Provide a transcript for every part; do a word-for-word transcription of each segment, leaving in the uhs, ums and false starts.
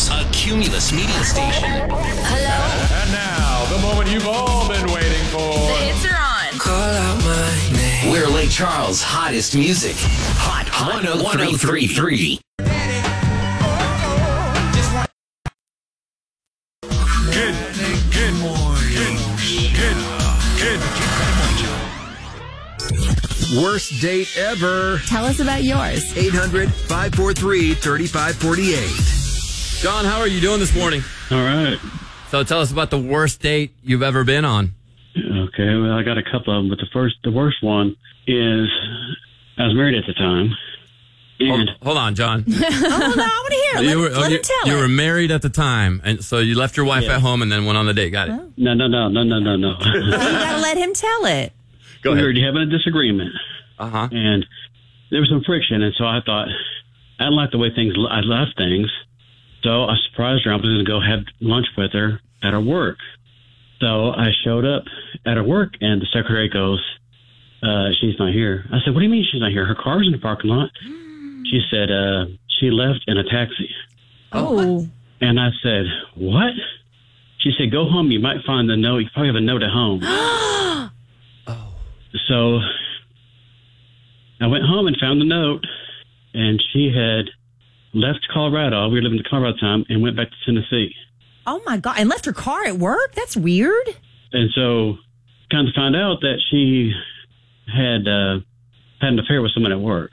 Styles, a Cumulus media station. Hello. And now, the moment you've all been waiting for. The hits are on. Call out my name. We're Lake Charles' hottest music. Hot, hot one oh three point three. Good, good morning. Good, good, good. Worst date ever. Tell us about yours. eight hundred, five four three, three five four eight. John, how are you doing this morning? All right. So tell us about the worst date you've ever been on. Okay, well, I got a couple of them, but the first, the worst one is I was married at the time. And Hold, hold on, John. Oh, no, I want to hear. you Let, were, let you, him tell you it. were married at the time, and so you left your wife Yeah. at home and then went on the date. Got it. Oh. no, no, no, no, no, no, no. Well, you got to let him tell it. Go we ahead. were having a disagreement, Uh-huh. and there was some friction, and so I thought I didn't like the way things I left things, so I surprised her. I was going to go have lunch with her at her work. So I showed up at her work, and the secretary goes, uh, "She's not here." I said, "What do you mean she's not here? Her car's in the parking lot." She said, uh, "She left in a taxi." Oh. And I said, "What?" She said, "Go home. You might find the note. You probably have a note at home." oh. So I went home and found the note, and she had left Colorado. We were living in Colorado at the time, and went back to Tennessee. Oh, my God. And left her car at work? That's weird. And so kind of found out that she had uh, had an affair with someone at work.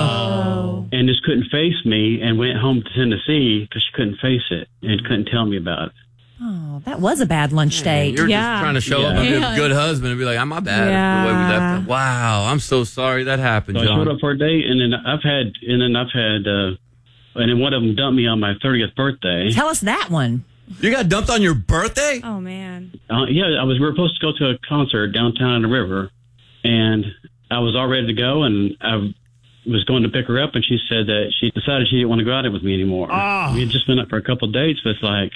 Oh. And just couldn't face me, and went home to Tennessee because she couldn't face it and couldn't tell me about it. Oh, that was a bad lunch date. You're Yeah. just trying to show up Yeah. and be a Yeah. good husband and be like, I'm my bad. Yeah. The way we left it. Wow, I'm so sorry that happened, So I showed John. up for a date, and then I've had, and then I've had, uh, and then one of them dumped me on my thirtieth birthday. Tell us that one. You got dumped on your birthday? Oh, man. Uh, yeah, I was. We were supposed to go to a concert downtown on the river, and I was all ready to go, and I was going to pick her up, and she said that she decided she didn't want to go out with me anymore. Oh. We had just been up for a couple of dates, but it's like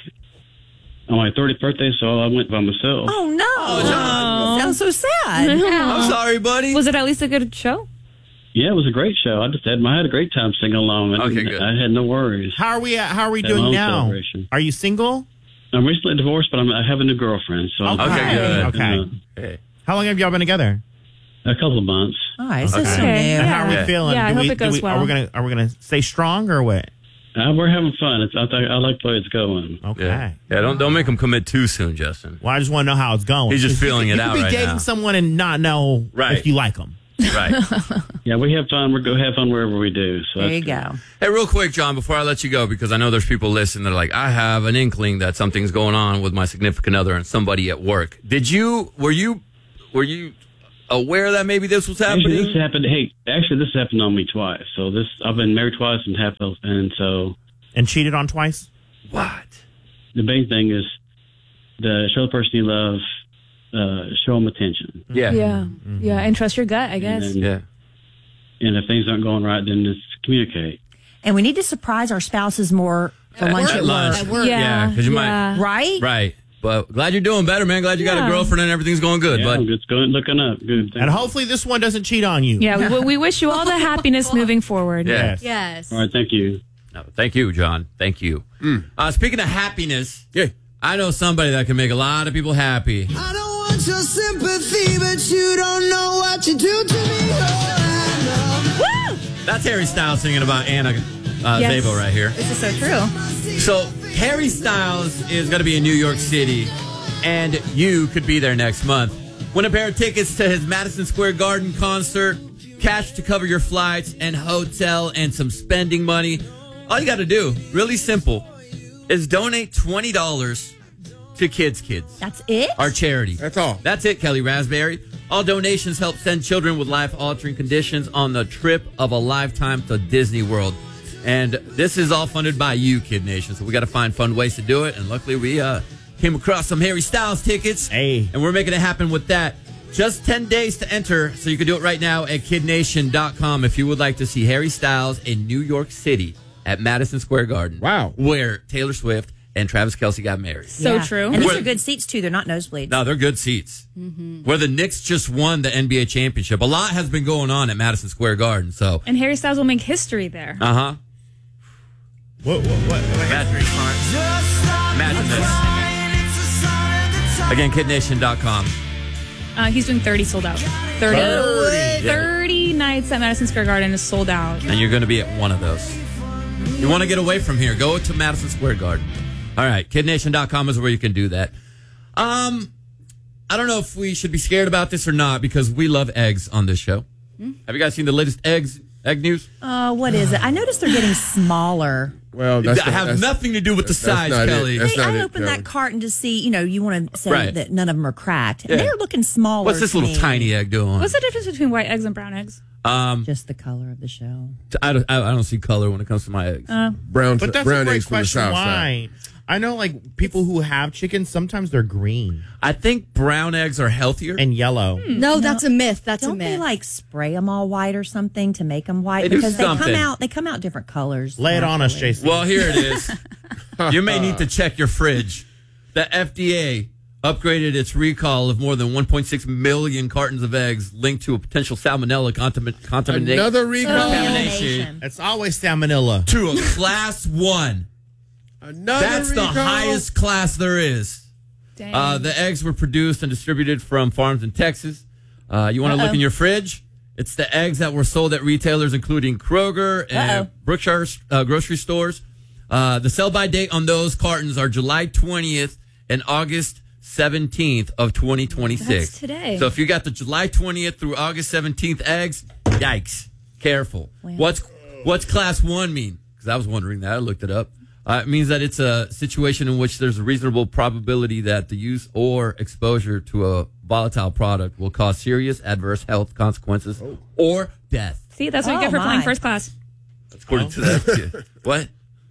on my thirtieth birthday, so I went by myself. Oh, no. John. Sounds so sad. I'm sorry, buddy. Was it at least a good show? Yeah, it was a great show. I just had I had a great time singing along. I, Okay, good. I had no worries. How are we? At, how are we Had my doing own now? celebration. Are you single? I'm recently divorced, but I'm, I have a new girlfriend. So I'm- Okay, good. Okay. Uh, Hey. How long have y'all been together? a couple of months. All right, so Okay. so Okay. new. Yeah. How are we Yeah. feeling? Yeah, I Do hope we, it goes do we, well. Are we gonna Are we gonna stay strong or what? Uh, we're having fun. It's, I, think, I like the way it's going. Okay. Yeah. yeah, don't don't make him commit too soon, Justin. Well, I just want to know how it's going. He's just 'Cause you feeling could- it you out could be right dating now. someone and not know Right. if you like them. Right. Yeah, we have fun. We go have fun wherever we do. So There that's you go. Hey, real quick, John, before I let you go, because I know there's people listening that are like, I have an inkling that something's going on with my significant other and somebody at work. Did you, were you, were you aware that maybe this was happening? Actually, this happened. Hey, actually, this happened on me twice. So this, I've been married twice and half, and so And cheated on twice? What? the main thing is the show the person you love, uh, show them attention, Yeah. Yeah. Yeah. And trust your gut, I guess. and, then, Yeah. and if things aren't going right, then just communicate. And we need to surprise our spouses more for lunch At at lunch. work. Yeah, 'cause you might- yeah. Right? Right. But glad you're doing better, man. Glad you got a Yeah. girlfriend and everything's going good. Yeah, But it's going looking up. Good. And hopefully this one doesn't cheat on you. Yeah, we, we wish you all the happiness moving forward. yeah. Yes. Yes. All right. Thank you. No, thank you, John. Thank you. Uh, speaking of happiness, Yeah. I know somebody that can make a lot of people happy. I don't want your sympathy, but you don't know what you do to me. Oh, I know. That's Harry Styles singing about Anna uh, Yes. Zabel right here. This is so true. So Harry Styles is going to be in New York City, and you could be there next month. Win a pair of tickets to his Madison Square Garden concert, cash to cover your flights and hotel and some spending money. All you got to do, really simple, is donate twenty dollars to Kids Kids, That's it? our charity. That's all. That's it, Kelly Raspberry. All donations help send children with life-altering conditions on the trip of a lifetime to Disney World. And this is all funded by you, Kid Nation. So we got to find fun ways to do it. And luckily, we uh, came across some Harry Styles tickets. Hey. And we're making it happen with that. Just ten days to enter. So you can do it right now at kid nation dot com if you would like to see Harry Styles in New York City at Madison Square Garden. Wow. Where Taylor Swift and Travis Kelce got married. So Yeah. true. And these Where- are good seats, too. They're not nosebleeds. No, they're good seats. Where the Knicks just won the N B A championship. A lot has been going on at Madison Square Garden. So, And Harry Styles will make history there. uh huh. What? What? What? what Imagine, imagine this. Again, kid nation dot com. Uh, he's doing thirty sold out. thirty. thirty. thirty nights at Madison Square Garden is sold out. And you're going to be at one of those. You want to get away from here, go to Madison Square Garden. All right, kid nation dot com is where you can do that. Um, I don't know if we should be scared about this or not because we love eggs on this show. Hmm? Have you guys seen the latest eggs egg news? Uh, what is it? I noticed they're getting smaller. Well, That that's not- have that's- nothing to do with the that's size, not it. Kelly. That's Hey, not I it, opened Kelly. that carton to see, you know, you want to say Right. that none of them are cracked. Yeah. They're looking smaller. What's this to little me. tiny egg doing? What's the difference between white eggs and brown eggs? Um, Just the color of the shell. I don't, I I don't see color when it comes to my eggs. Uh, brown, But that's brown a great eggs from the question. south Why? side. I know, like people who have chickens, sometimes they're green I think brown eggs are healthier. and yellow. No, that's a myth. That's Don't a they myth. like spray them all white or something to make them white? They do Because they something. come out, they come out different colors. Lay it on us, naturally. Jason. Well, here it is. You may need to check your fridge. The F D A upgraded its recall of more than one point six million cartons of eggs linked to a potential salmonella contamin- contamination. Another recall. contamination It's always salmonella. to a class one. Another That's the recall? highest class there is. dang. Uh, the eggs were produced and distributed from farms in Texas. Uh, you want to look Uh-oh. in your fridge? It's the eggs that were sold at retailers including Kroger and Uh-oh. Brookshire uh, grocery stores. Uh, the sell-by date on those cartons are July twentieth and August seventeenth of twenty twenty-six. That's today. So if you got the July twentieth through August seventeenth eggs, yikes. Careful. Well. What's what's class one mean? Because I was wondering that. I looked it up. Uh, it means that it's a situation in which there's a reasonable probability that the use or exposure to a volatile product will cause serious adverse health consequences or death. See, that's what you Oh, get for playing my. first class. According to that. What?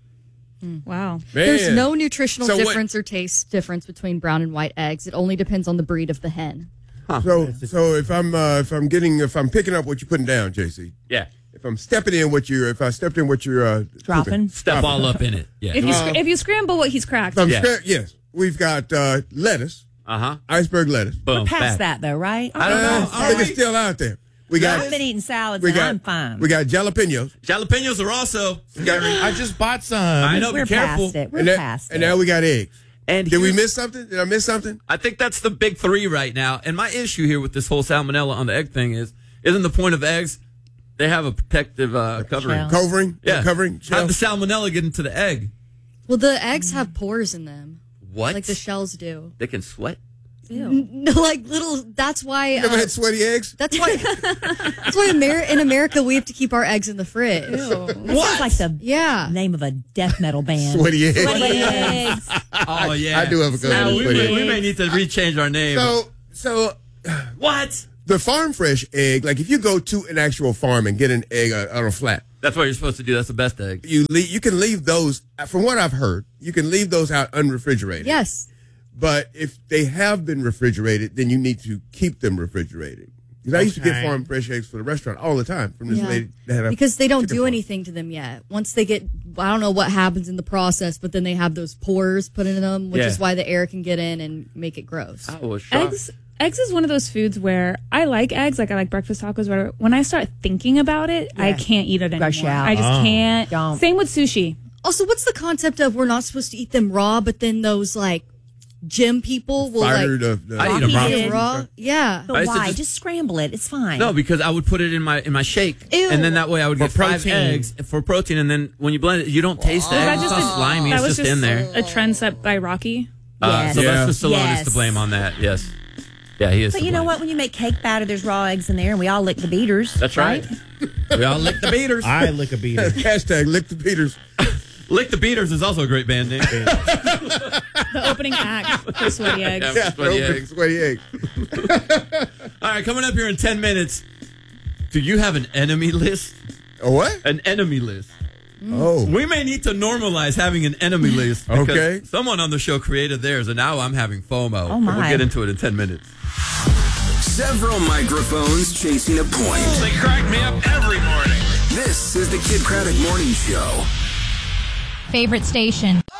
Wow. There's Man. no nutritional So what- difference or taste difference between brown and white eggs. It only depends on the breed of the hen. So, so if I'm uh, if I'm getting if I'm picking up what you're putting down, J C. Yeah. If I'm stepping in what you if I stepped in what you're uh, Dropping. cooking. Step all up in it. Yeah. If you sc- if you scramble what he's cracked. I'm Yeah. scra- yes, we've got uh, lettuce, Uh-huh. iceberg lettuce. Boom. Past back. that, though, right? I don't know. Uh, I think it's still out there. We got I've been eating salads we and got I'm fine. we got jalapenos. Jalapenos are also scary. I just bought some. I know. We're Be careful. past it. We're and, that- past and it. now we got eggs. And Did we here's- miss something? Did I miss something? I think that's the big three right now. And my issue here with this whole salmonella on the egg thing is, isn't the point of eggs, they have a protective uh, covering. Shell. Covering? Yeah. Covering? How Shell? the salmonella get into the egg? Well, the eggs have pores in them, What? like the shells do. They can sweat? No, like little. That's why. You ever uh, had sweaty eggs? That's why. That's why Amer- in America we have to keep our eggs in the fridge. That sounds like the Yeah. name of a death metal band. Sweaty eggs. Sweaty eggs. Oh, yeah. I do have a good Now, one. we, Sweaty may, eggs. we may need to rechange our name. So, so what? the farm fresh egg, like if you go to an actual farm and get an egg uh, on a flat, That's what you're supposed to do. That's the best egg. you leave, you can leave those, from what I've heard, you can leave those out unrefrigerated. Yes. But if they have been refrigerated, then you need to keep them refrigerated. Because I used to get Okay. farm fresh eggs for the restaurant all the time from this Yeah. lady that had a Because they don't chicken do farm. anything to them yet. Once they get, I don't know what happens in the process, but then they have those pores put into them, which Yeah. is why the air can get in and make it gross. I was shocked. Eggs eggs is one of those foods where I like eggs, like I like breakfast tacos, whatever. When I start thinking about it, I Yeah. can't eat it Rush anymore. out. I just Oh. can't. Don't. Same with sushi. Also, what's the concept of we're not supposed to eat them raw, but then those like gym people will Fire like the, the, I eat 'em eat raw. it raw? Yeah. I But used to why? just- Just, scramble it. It's fine. No, because I would put it in my in my shake, Ew. and then that way I would For get five protein. eggs for protein, and then when you blend it, you don't taste the Was egg. that It's just not a- slimy. that It's was just, in there. A trend set by Rocky. Uh, Yes. Sylvester Stallone Yes. is to blame on that. Yes. Yeah, he is. But to you know blame. what? When you make cake batter, there's raw eggs in there, and we all lick the beaters. That's right. We all lick the beaters. I lick a beater. hashtag lick the Peters. Lick the Beaters is also a great band name. The opening act for Sweaty Eggs. Yeah, sweaty Open eggs. sweaty eggs. All right, coming up here in ten minutes. Do you have an enemy list? A what? An enemy list. Oh. We may need to normalize having an enemy list. because Okay. Someone on the show created theirs, and now I'm having FOMO. Oh, my. We'll get into it in ten minutes. Several microphones chasing a point. They crack me up every morning. This is the Kid Craddock Morning Show. Favorite station.